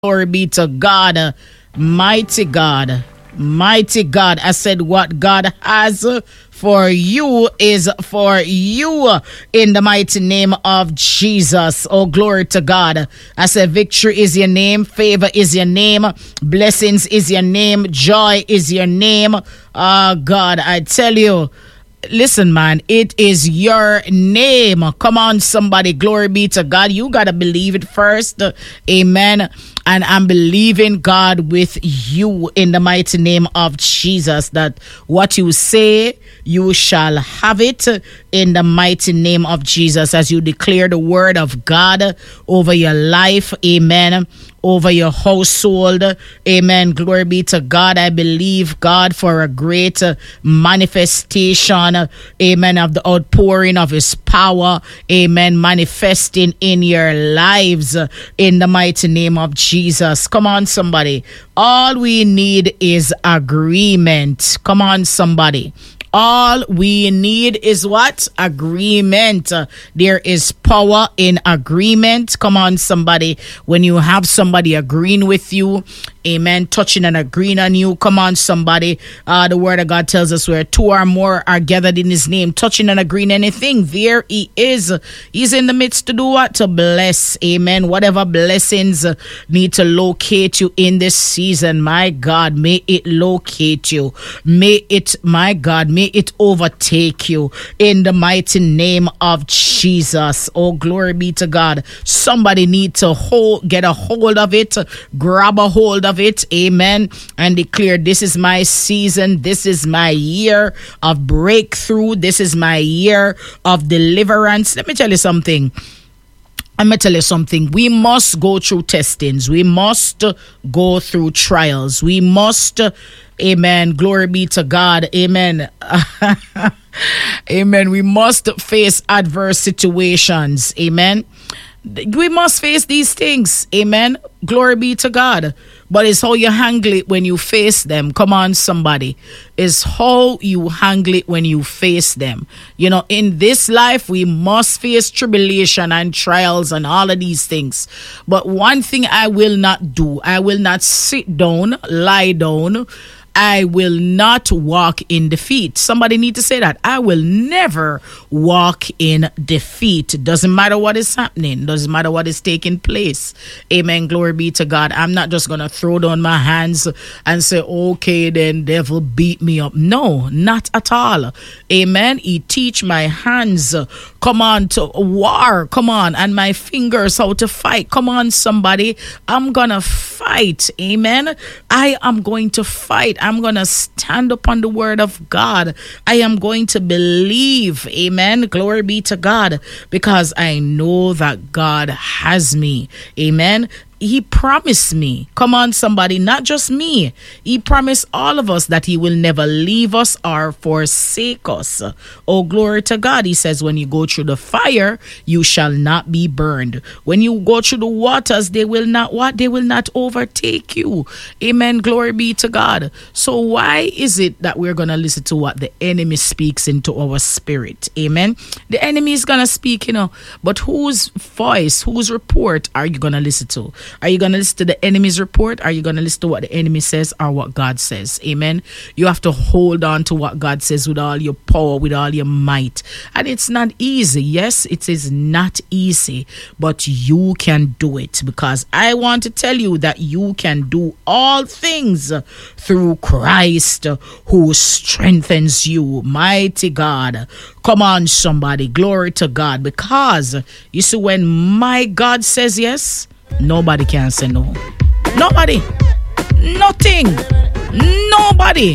Glory be to God. Mighty God. Mighty God. I said what God has for you is for you in the mighty name of Jesus. Oh, glory to God. I said victory is your name. Favor is your name. Blessings is your name. Joy is your name. God, I tell you. Listen, man, it is your name. Come on, somebody. Glory be to God. You got to believe it first. Amen. And I'm believing God with you in the mighty name of Jesus that what you say, you shall have it in the mighty name of Jesus as you declare the word of God over your life. Amen. Over your household. Amen. Glory be to God. I believe God for a great manifestation. Amen. Of the outpouring of his power. Amen. Manifesting in your lives in the mighty name of Jesus. Come on, somebody. All we need is agreement. Come on, somebody. All we need is what? Agreement. There is power in agreement. Come on, somebody. When you have somebody agreeing with you, amen, touching and agreeing on you. Come on, somebody. The word of God tells us where two or more are gathered in his name, touching and agreeing anything. There he is. He's in the midst to do what? To bless. Amen. Whatever blessings need to locate you in this season, my God, may it locate you. May it, my God, may it overtake you in the mighty name of Jesus. Oh, glory be to God. Somebody need to get a hold of it, grab a hold of it, amen, and declare, this is my season, this is my year of breakthrough, this is my year of deliverance. Let me tell you something. We must go through testings. We must go through trials. We must, amen, glory be to God, amen. Amen. We must face adverse situations, amen. We must face these things, amen. Glory be to God. But it's how you handle it when you face them. Come on, somebody. It's how you handle it when you face them. You know, in this life, we must face tribulation and trials and all of these things. But one thing I will not do, I will not sit down, lie down. I will not walk in defeat. Somebody need to say that. I will never walk in defeat. Doesn't matter what is happening. Doesn't matter what is taking place. Amen. Glory be to God. I'm not just going to throw down my hands and say, okay, then devil beat me up. No, not at all. Amen. He teach my hands, come on, to war. Come on. And my fingers how to fight. Come on, somebody. I'm going to fight. Amen. I am going to fight. I'm going to stand upon the word of God. I am going to believe. Amen. Glory be to God. Because I know that God has me. Amen. He promised me, come on somebody, not just me. He promised all of us that he will never leave us or forsake us. Oh, glory to God. He says, when you go through the fire, you shall not be burned. When you go through the waters, they will not what? They will not overtake you. Amen. Glory be to God. So why is it that we're going to listen to what the enemy speaks into our spirit? Amen. The enemy is going to speak, but whose voice, whose report are you going to listen to? Are you going to listen to the enemy's report? Are you going to listen to what the enemy says or what God says? Amen. You have to hold on to what God says with all your power, with all your might. And it's not easy. Yes, it is not easy, but you can do it, because I want to tell you that you can do all things through Christ who strengthens you. Mighty God. Come on, somebody. Glory to God. Because you see, when my God says yes, nobody can say no. Nobody. Nothing. Nobody.